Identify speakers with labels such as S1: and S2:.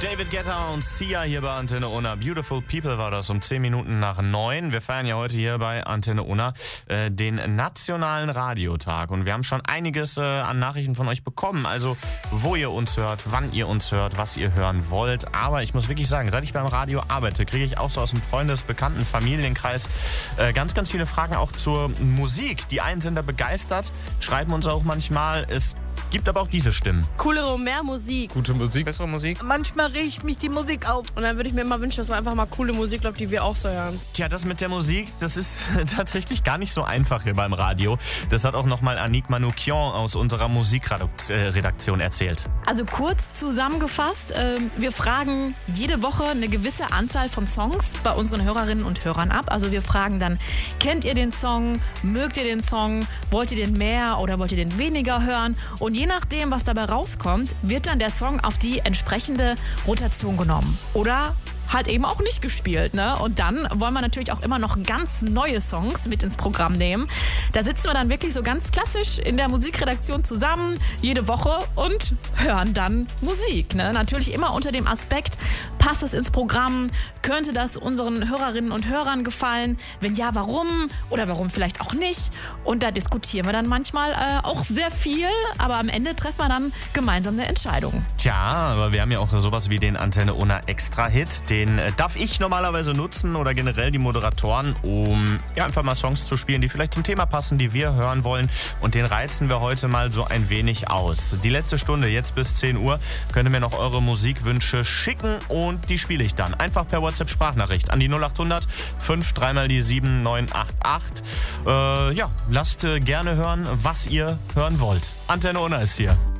S1: David Guetta und Sia hier bei Antenne Unna. Beautiful People war das um 10 Minuten nach 9. Wir feiern ja heute hier bei Antenne Unna den Nationalen Radiotag. Und wir haben schon einiges an Nachrichten von euch bekommen. Also wo ihr uns hört, wann ihr uns hört, was ihr hören wollt. Aber ich muss wirklich sagen, seit ich beim Radio arbeite, kriege ich auch so aus dem Freundes-, Bekannten-, Familienkreis ganz, ganz viele Fragen auch zur Musik. Die einen sind da begeistert, schreiben uns auch manchmal. Es gibt aber auch diese Stimmen.
S2: Coolere und mehr Musik.
S3: Gute Musik, bessere Musik.
S4: Manchmal regt mich die Musik auf.
S2: Und dann würde ich mir immer wünschen, dass man einfach mal coole Musik läuft, die wir auch so hören.
S1: Tja, das mit der Musik, das ist tatsächlich gar nicht so einfach hier beim Radio. Das hat auch nochmal Annick Manoukian aus unserer Musikredaktion erzählt.
S5: Also kurz zusammengefasst, wir fragen jede Woche eine gewisse Anzahl von Songs bei unseren Hörerinnen und Hörern ab. Also wir fragen dann, kennt ihr den Song, mögt ihr den Song, wollt ihr den mehr oder wollt ihr den weniger hören? Und je nachdem, was dabei rauskommt, wird dann der Song auf die entsprechende Rotation genommen. Oder halt eben auch nicht gespielt, ne? Und dann wollen wir natürlich auch immer noch ganz neue Songs mit ins Programm nehmen. Da sitzen wir dann wirklich so ganz klassisch in der Musikredaktion zusammen, jede Woche und hören dann Musik, ne? Natürlich immer unter dem Aspekt, passt es ins Programm? Könnte das unseren Hörerinnen und Hörern gefallen? Wenn ja, warum? Oder warum vielleicht auch nicht? Und da diskutieren wir dann manchmal auch sehr viel, aber am Ende treffen wir dann gemeinsam eine Entscheidung.
S1: Tja, aber wir haben ja auch sowas wie den Antenne Unna Extra-Hit. Den darf ich normalerweise nutzen oder generell die Moderatoren, um ja, einfach mal Songs zu spielen, die vielleicht zum Thema passen, die wir hören wollen. Und den reizen wir heute mal so ein wenig aus. Die letzte Stunde, jetzt bis 10 Uhr, könnt ihr mir noch eure Musikwünsche schicken und die spiele ich dann. Einfach per WhatsApp-Sprachnachricht an die 0800 5 3 mal die 7 988. Ja, lasst gerne hören, was ihr hören wollt. Antenne Unna ist hier.